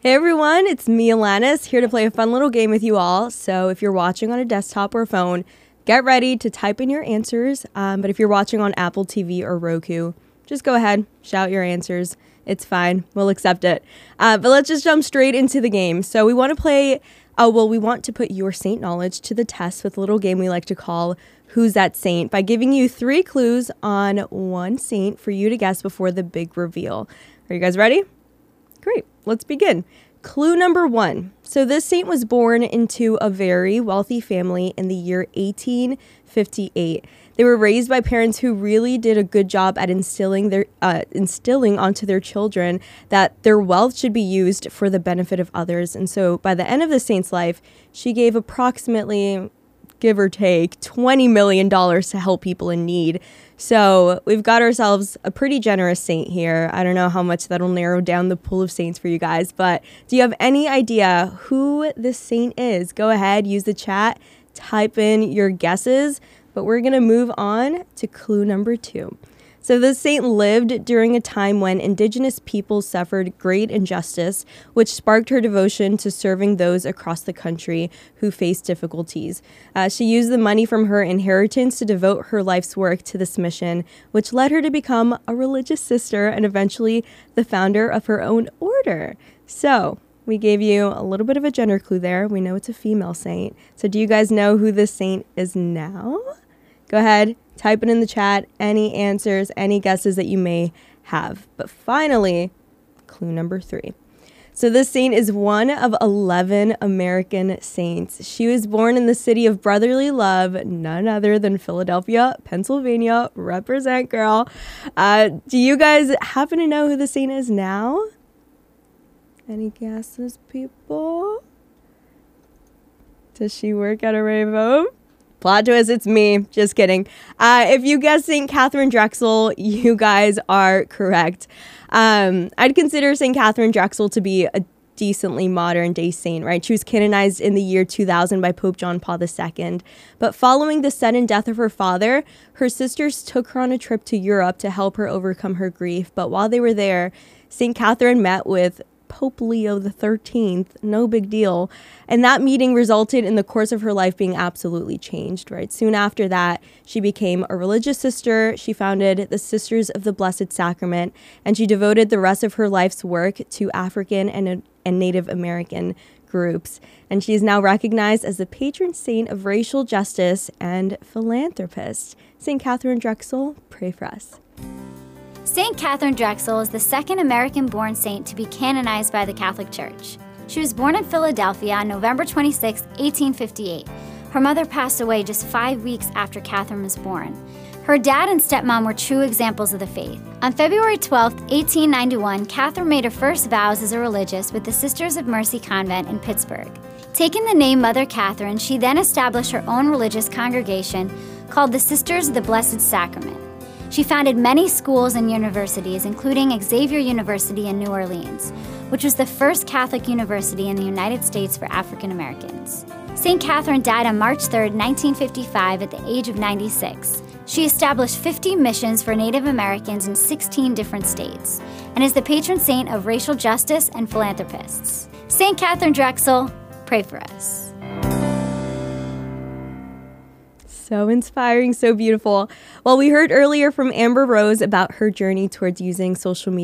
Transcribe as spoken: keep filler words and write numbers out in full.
Hey everyone, it's me, Alanis, here to play a fun little game with you all. So if you're watching on a desktop or phone, get ready to type in your answers. Um, but if you're watching on Apple T V or Roku, just go ahead, shout your answers. It's fine. We'll accept it. Uh, but let's just jump straight into the game. So we want to play, oh, well, we want to put your saint knowledge to the test with a little game we like to call Who's That Saint? By giving you three clues on one saint for you to guess before the big reveal. Are you guys ready? Great. Let's begin. Clue number one. So this saint was born into a very wealthy family in the year eighteen fifty-eight. They were raised by parents who really did a good job at instilling their uh, instilling onto their children that their wealth should be used for the benefit of others. And so by the end of the saint's life, she gave approximately, give or take, twenty million dollars to help people in need. So we've got ourselves a pretty generous saint here. I don't know how much that'll narrow down the pool of saints for you guys, but do you have any idea who this saint is? Go ahead, use the chat, type in your guesses, but we're going to move on to clue number two. So this saint lived during a time when indigenous peoples suffered great injustice, which sparked her devotion to serving those across the country who faced difficulties. Uh, she used the money from her inheritance to devote her life's work to this mission, which led her to become a religious sister and eventually the founder of her own order. So we gave you a little bit of a gender clue there. We know it's a female saint. So do you guys know who this saint is now? Go ahead, type it in the chat, any answers, any guesses that you may have. But finally, clue number three. So this saint is one of eleven American saints. She was born in the city of brotherly love, none other than Philadelphia, Pennsylvania. Represent, girl. Uh, do you guys happen to know who the saint is now? Any guesses, people? Does she work at a rainbow? Plot twist, it's me. Just kidding. Uh, if you guessed Saint Catherine Drexel, you guys are correct. Um, I'd consider Saint Catherine Drexel to be a decently modern day saint, right? She was canonized in the year two thousand by Pope John Paul the Second. But following the sudden death of her father, her sisters took her on a trip to Europe to help her overcome her grief. But while they were there, Saint Catherine met with Pope Leo the thirteenth, no big deal. And that meeting resulted in the course of her life being absolutely changed, right? Soon after that, she became a religious sister. She founded the Sisters of the Blessed Sacrament, and she devoted the rest of her life's work to African and, and Native American groups. And she is now recognized as the patron saint of racial justice and philanthropist. Saint Catherine Drexel, pray for us. Saint Catherine Drexel is the second American-born saint to be canonized by the Catholic Church. She was born in Philadelphia on November twenty-sixth, eighteen fifty-eight. Her mother passed away just five weeks after Catherine was born. Her dad and stepmom were true examples of the faith. On February twelfth, eighteen ninety-one, Catherine made her first vows as a religious with the Sisters of Mercy Convent in Pittsburgh. Taking the name Mother Catherine, she then established her own religious congregation called the Sisters of the Blessed Sacrament. She founded many schools and universities, including Xavier University in New Orleans, which was the first Catholic university in the United States for African Americans. Saint Catherine died on March third, nineteen fifty-five, at the age of ninety-six. She established fifty missions for Native Americans in sixteen different states, and is the patron saint of racial justice and philanthropists. Saint Catherine Drexel, pray for us. So inspiring, so beautiful. Well, we heard earlier from Amber Rose about her journey towards using social media